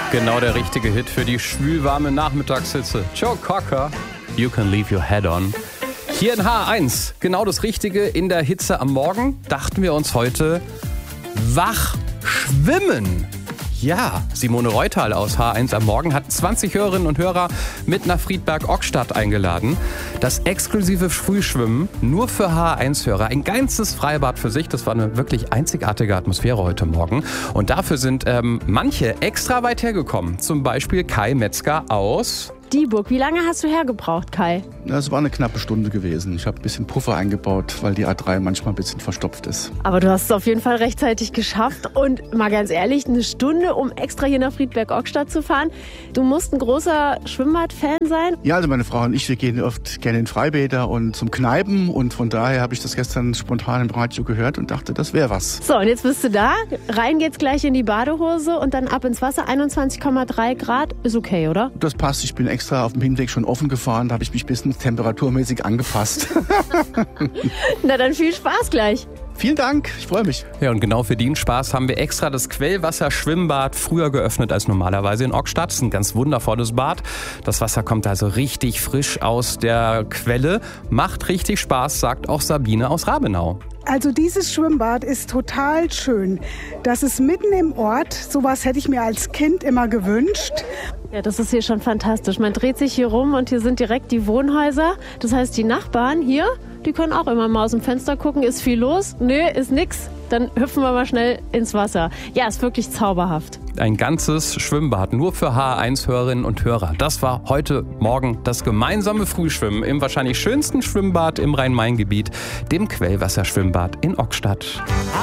Genau der richtige Hit für die schwülwarme Nachmittagshitze. Joe Cocker, You Can Leave Your Head On. Hier in H1, genau das Richtige in der Hitze am Morgen, dachten wir uns heute, wach schwimmen. Ja, Simone Reutal aus H1 am Morgen hat 20 Hörerinnen und Hörer mit nach Friedberg-Ockstadt eingeladen. Das exklusive Frühschwimmen nur für H1-Hörer. Ein ganzes Freibad für sich. Das war eine wirklich einzigartige Atmosphäre heute Morgen. Und dafür sind manche extra weit hergekommen. Zum Beispiel Kai Metzger aus Dieburg. Wie lange hast du hergebraucht, Kai? Es war eine knappe Stunde gewesen. Ich habe ein bisschen Puffer eingebaut, weil die A3 manchmal ein bisschen verstopft ist. Aber du hast es auf jeden Fall rechtzeitig geschafft. Und mal ganz ehrlich, eine Stunde, um extra hier nach Friedberg-Ockstadt zu fahren. Du musst ein großer Schwimmbad-Fan sein. Ja, also meine Frau und ich, wir gehen oft gerne in Freibäder und zum Kneipen. Und von daher habe ich das gestern spontan im Radio gehört und dachte, das wäre was. So, und jetzt bist du da. Rein geht's gleich in die Badehose und dann ab ins Wasser. 21,3 Grad ist okay, oder? Das passt. Ich bin extra auf dem Hinweg schon offen gefahren. Da habe ich mich ein bisschen temperaturmäßig angepasst. Na dann viel Spaß gleich. Vielen Dank, ich freue mich. Ja, und genau für den Spaß haben wir extra das Quellwasser-Schwimmbad früher geöffnet als normalerweise in Ockstadt. Das ist ein ganz wundervolles Bad. Das Wasser kommt also richtig frisch aus der Quelle. Macht richtig Spaß, sagt auch Sabine aus Rabenau. Also dieses Schwimmbad ist total schön. Das ist mitten im Ort. Sowas hätte ich mir als Kind immer gewünscht. Ja, das ist hier schon fantastisch. Man dreht sich hier rum und hier sind direkt die Wohnhäuser. Das heißt, die Nachbarn hier, die können auch immer mal aus dem Fenster gucken. Ist viel los? Nö, ist nix. Dann hüpfen wir mal schnell ins Wasser. Ja, ist wirklich zauberhaft. Ein ganzes Schwimmbad nur für H1-Hörerinnen und Hörer. Das war heute Morgen das gemeinsame Frühschwimmen im wahrscheinlich schönsten Schwimmbad im Rhein-Main-Gebiet, dem Quellwasserschwimmbad in Ockstadt.